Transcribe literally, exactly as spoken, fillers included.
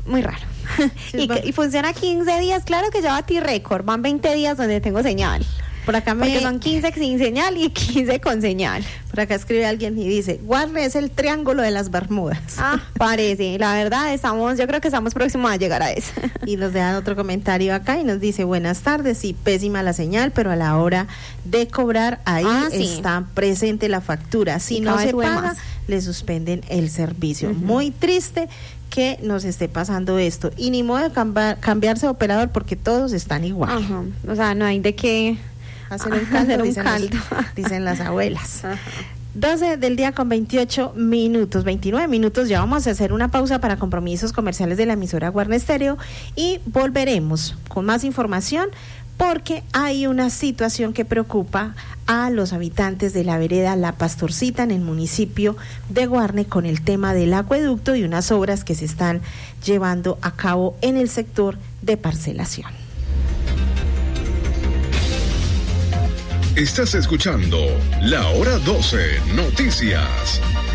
muy raro. Sí, y, va. que, y funciona quince días, claro que ya batí récord, van veinte días donde tengo señal. Por acá me... Porque son quince sin señal y quince con señal. Por acá escribe alguien y dice, Warner es el triángulo de las Bermudas. Ah, parece, la verdad estamos, yo creo que estamos próximos a llegar a eso. Y nos dejan otro comentario acá y nos dice, buenas tardes, sí, pésima la señal, pero a la hora de cobrar ahí Ah, sí. está presente la factura. Si Y no cada se vez sube paga, más. le suspenden el servicio. Uh-huh. Muy triste que nos esté pasando esto. Y ni modo de cambiar, cambiarse de operador porque todos están igual. Ajá. O sea, no hay de qué Hacer un caldo, hacer un dicen, caldo. los- dicen las abuelas. Ajá. doce del día con veintiocho minutos, veintinueve minutos, ya vamos a hacer una pausa para compromisos comerciales de la emisora Warner Stereo y volveremos con más información porque hay una situación que preocupa a los habitantes de la vereda La Pastorcita en el municipio de Guarne con el tema del acueducto y unas obras que se están llevando a cabo en el sector de parcelación. Estás escuchando La Hora doce Noticias.